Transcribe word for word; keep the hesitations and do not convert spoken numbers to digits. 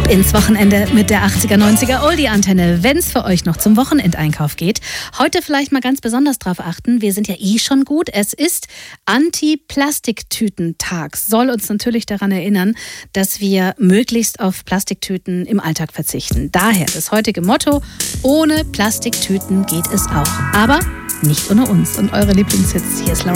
ins Wochenende mit der achtziger, neunziger Oldie-Antenne. Wenn es für euch noch zum Wochenendeinkauf geht, heute vielleicht mal ganz besonders drauf achten. Wir sind ja eh schon gut. Es ist Anti-Plastiktüten-Tag. Soll uns natürlich daran erinnern, dass wir möglichst auf Plastiktüten im Alltag verzichten. Daher das heutige Motto: Ohne Plastiktüten geht es auch. Aber nicht ohne uns und eure Lieblingshits. Hier ist Laura.